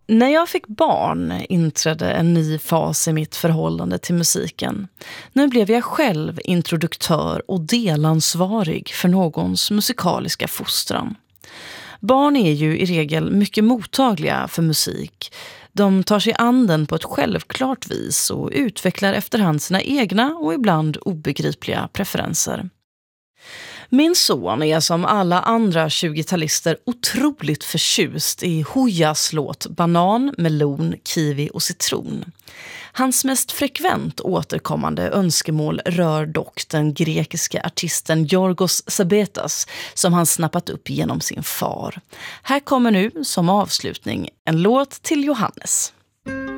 När jag fick barn inträdde en ny fas i mitt förhållande till musiken. Nu blev jag själv introduktör och delansvarig för någons musikaliska fostran. Barn är ju i regel mycket mottagliga för musik. De tar sig an den på ett självklart vis och utvecklar efterhand sina egna och ibland obegripliga preferenser. Min son är som alla andra 20-talister otroligt förtjust i Hoojas låt Banan, melon, kiwi och citron. Hans mest frekvent återkommande önskemål rör dock den grekiska artisten Yorgos Sabetas som han snappat upp genom sin far. Här kommer nu som avslutning en låt till Johannes.